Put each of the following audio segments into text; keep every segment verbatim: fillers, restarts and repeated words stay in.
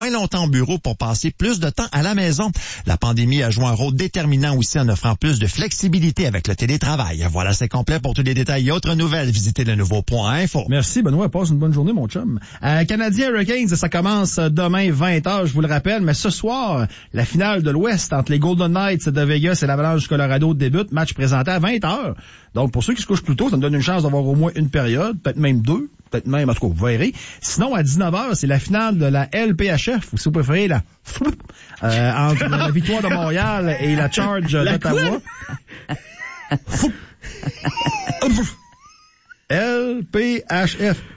longtemps au bureau pour passer plus de temps à la maison. La pandémie a joué un rôle déterminant aussi en offrant plus de flexibilité avec le télétravail. Voilà, c'est complet. Pour tous les détails et autres nouvelles, visitez le nouveau point info. Merci, Benoît. Passe une bonne journée, mon chum. Euh, Canadien Hurricanes, ça commence demain vingt heures, je vous le rappelle, mais ce soir, la finale de l'Ouest entre les Golden Knights de Vegas et l'Avalanche du Colorado débute, match présenté à vingt heures. Donc, pour ceux qui se couchent plus tôt, ça me donne une chance d'avoir au moins une période, peut-être même deux. Peut-être même, en tout cas, vous verrez. Sinon, à dix-neuf heures, c'est la finale de la L P H F, ou si vous préférez, la euh, entre la Victoire de Montréal et la Charge la d'Ottawa. L P H F.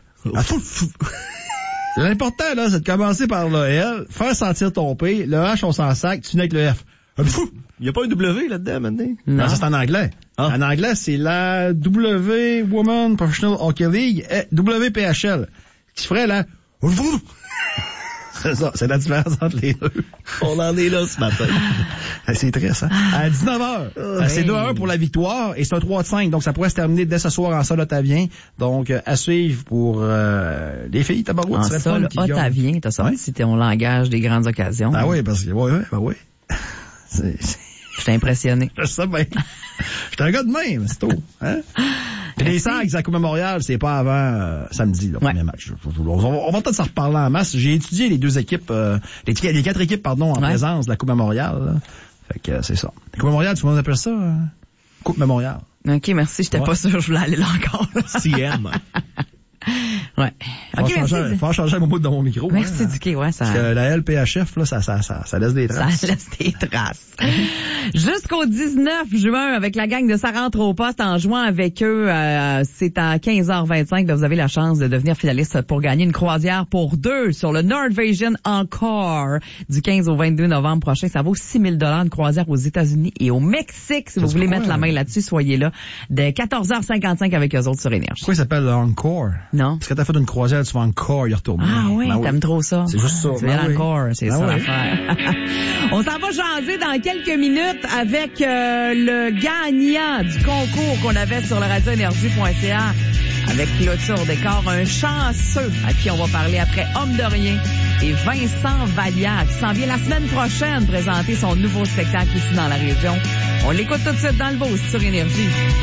L'important, là, c'est de commencer par le L, faire sentir ton P, le H, on s'en sac, tu n'es avec le F. Il n'y a pas un W là-dedans, maintenant? Non, non ça, c'est en anglais. Ah. En anglais, c'est la W Women Professional Hockey League, W P H L. Tu ferais la... C'est ça, c'est la différence entre les deux. On en est là ce matin. C'est triste, hein? À dix-neuf heures, oh, c'est hey. deux à un pour la victoire et c'est un trois à cinq. Donc, ça pourrait se terminer dès ce soir en sol ottavien. Donc, à suivre pour euh, les filles, tabarouette. En sol ottavien, t'as sorti, ouais? Si t'es on langage des grandes occasions. Ah oui, parce que, oui, oui, ben oui. C'est... Je suis impressionné. Je sais bien. J'étais un gars de même, c'est tout. Hein? Et les Sags à Coupe Memorial, c'est pas avant euh, samedi, le ouais. premier match. On va, on va peut-être s'en reparler en masse. J'ai étudié les deux équipes, euh, les, les quatre équipes, pardon, en ouais. présence de la Coupe Memorial. Là. Fait que euh, c'est ça. La Coupe Memorial, tu vois, on appelle ça euh, Coupe Memorial. OK, merci. J'étais ouais. pas sûr que je voulais aller là encore. C M. Ouais. Faut okay, changer, faut changer un mot dans mon micro. Merci, hein, Dicky, ouais, ça. Parce que la L P H F, là, ça, ça, ça, ça laisse des traces. Ça laisse des traces. Jusqu'au dix-neuf juin, avec la gang de Ça rentre au poste, en jouant avec eux, euh, c'est à quinze heures vingt-cinq, ben, vous avez la chance de devenir finaliste pour gagner une croisière pour deux sur le Norwegian Encore du quinze au vingt-deux novembre prochain. Ça vaut six mille dollars de croisière aux États-Unis et au Mexique. Si ça vous voulez mettre la main là-dessus, soyez là. De quatorze heures cinquante-cinq avec eux autres sur Énergie. Pourquoi il s'appelle Encore? Non. Parce que t'as fait une croisière, tu vas encore y retourner. Ah oui, ben t'aimes oui. trop ça. C'est juste ça. Tu viens ben encore, oui. c'est ben ça oui. l'affaire. On s'en va jaser dans quelques minutes avec euh, le gagnant du concours qu'on avait sur le radio énergie point c a avec Clôture Décor, un chanceux à qui on va parler après Homme de rien et Vincent Vallière qui s'en vient la semaine prochaine présenter son nouveau spectacle ici dans la région. On l'écoute tout de suite dans le Beauce sur Énergie.